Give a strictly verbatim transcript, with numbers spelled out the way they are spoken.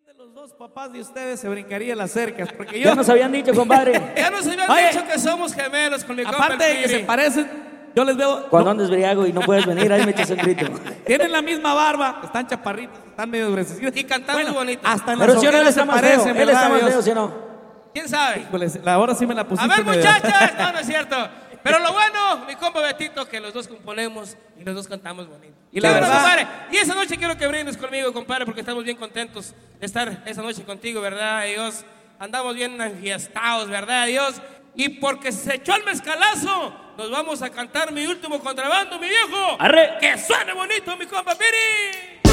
de los dos papás de ustedes se brincaría las cercas? Porque yo... Ya nos habían dicho, compadre. Ya nos habían Oye, dicho que somos gemelos con mi compa aparte el de que se Piri. parecen, yo les veo... Cuando no, andes briago y no puedes venir, ahí me echas un grito. tienen la misma barba, están chaparritos, están medio gruesecitos. Y cantamos Bueno, bonito. Hasta en las Pero si no, él ojeras está se más feo. parecen, Él está ¿verdad, más Dios? feo, ¿sí o no? ¿Quién sabe? Híjoles, la hora sí me la pusiste A ver, medio- muchachas. No, no es cierto. Pero lo bueno, mi compa Betito, que los dos componemos y los dos cantamos bonito. Y la Bueno, verdad- compadre, y esa noche quiero que brindes conmigo, compadre, porque estamos bien contentos de estar esa noche contigo, ¿verdad, Dios? Andamos bien enfiestados, ¿verdad, Dios? Y porque se echó el mezcalazo, nos vamos a cantar mi último contrabando, mi viejo. ¡Arre! ¡Que suene bonito, mi compa Piri!